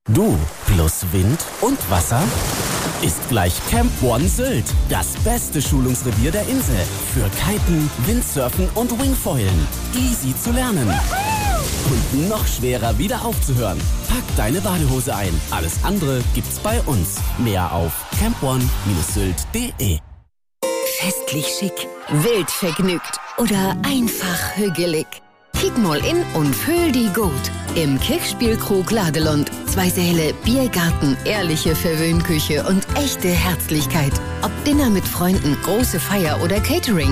Du plus Wind und Wasser ist gleich Camp One Sylt. Das beste Schulungsrevier der Insel. Für Kiten, Windsurfen und Wingfoilen. Easy zu lernen. Und noch schwerer wieder aufzuhören. Pack deine Badehose ein. Alles andere gibt's bei uns. Mehr auf campone-sylt.de. Festlich schick, wild vergnügt oder einfach hügelig. Kick mal in und fühl die gut. Im Kirchspielkrug Ladelund. 2 Säle, Biergarten, ehrliche Verwöhnküche und echte Herzlichkeit. Ob Dinner mit Freunden, große Feier oder Catering.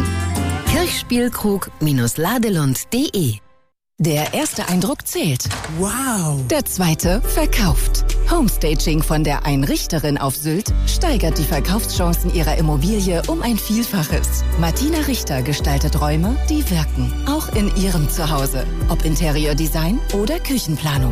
Kirchspielkrug-ladelund.de. Der erste Eindruck zählt. Wow! Der zweite verkauft. Homestaging von der Einrichterin auf Sylt steigert die Verkaufschancen ihrer Immobilie um ein Vielfaches. Martina Richter gestaltet Räume, die wirken. Auch in ihrem Zuhause. Ob Interiordesign oder Küchenplanung.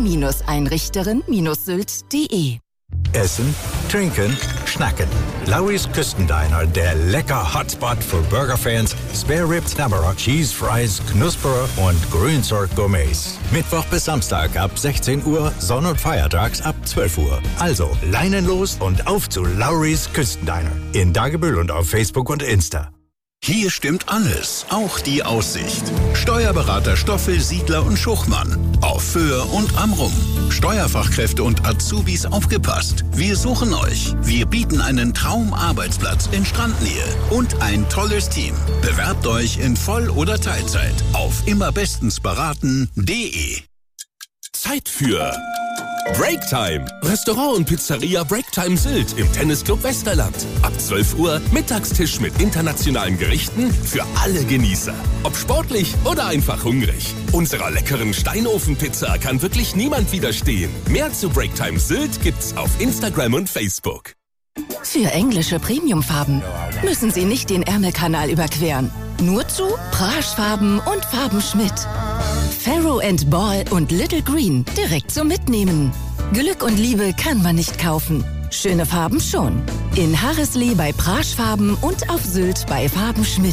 Die-Einrichterin-sylt.de. Essen, trinken, schnacken. Lowry's Küstendiner, der lecker Hotspot für Burgerfans, Spare Ribs, Knabberer, Cheese Fries, Knusperer und Grünzeug-Gourmets. Mittwoch bis Samstag ab 16 Uhr, Sonn- und Feiertags ab 12 Uhr. Also leinenlos und auf zu Lowry's Küstendiner. In Dagebüll und auf Facebook und Insta. Hier stimmt alles, auch die Aussicht. Steuerberater Stoffel, Siedler und Schuchmann. Auf Föhr und Amrum. Steuerfachkräfte und Azubis aufgepasst. Wir suchen euch. Wir bieten einen Traumarbeitsplatz in Strandnähe und ein tolles Team. Bewerbt euch in Voll- oder Teilzeit auf immerbestensberaten.de. Zeit für Breaktime. Restaurant und Pizzeria Breaktime Sylt im Tennisclub Westerland. Ab 12 Uhr Mittagstisch mit internationalen Gerichten für alle Genießer. Ob sportlich oder einfach hungrig. Unserer leckeren Steinofenpizza kann wirklich niemand widerstehen. Mehr zu Breaktime Sylt gibt's auf Instagram und Facebook. Für englische Premiumfarben müssen Sie nicht den Ärmelkanal überqueren. Nur zu Praschfarben und Farben Schmidt. Farrow & Ball und Little Green direkt zum Mitnehmen. Glück und Liebe kann man nicht kaufen. Schöne Farben schon. In Harreslee bei Praschfarben und auf Sylt bei Farben Schmidt.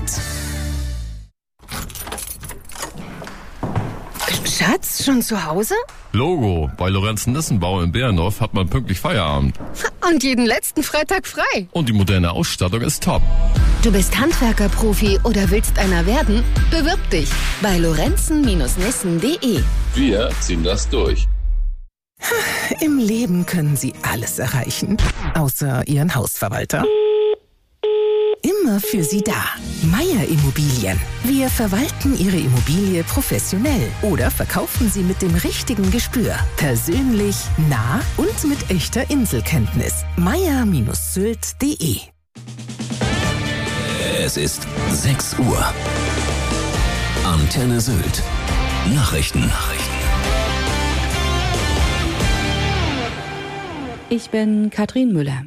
Schatz, schon zu Hause? Logo, bei Lorenzen-Nissenbau in Bärendorf hat man pünktlich Feierabend. Und jeden letzten Freitag frei. Und die moderne Ausstattung ist top. Du bist Handwerker-Profi oder willst einer werden? Bewirb dich bei lorenzen-nissen.de. Wir ziehen das durch. Im Leben können Sie alles erreichen, außer Ihren Hausverwalter. Immer für Sie da. Meier Immobilien. Wir verwalten Ihre Immobilie professionell oder verkaufen sie mit dem richtigen Gespür. Persönlich, nah und mit echter Inselkenntnis. meier-sylt.de. Es ist 6 Uhr. Antenne Sylt. Nachrichten. Ich bin Katrin Müller.